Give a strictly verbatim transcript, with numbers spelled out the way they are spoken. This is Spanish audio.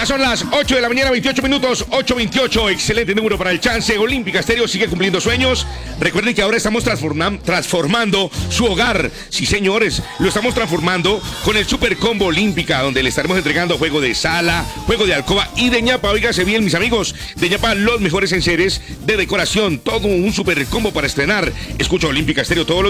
Ya son las ocho de la mañana, veintiocho minutos, ocho veintiocho. Excelente número para el chance. Olímpica Estéreo sigue cumpliendo sueños. Recuerden que ahora estamos transforma transformando su hogar. Sí, señores, lo estamos transformando con el Super Combo Olímpica, donde le estaremos entregando juego de sala, juego de alcoba y de ñapa. Óigase bien, mis amigos. De ñapa, los mejores enseres de decoración. Todo un Super Combo para estrenar. Escucha Olímpica Estéreo todos los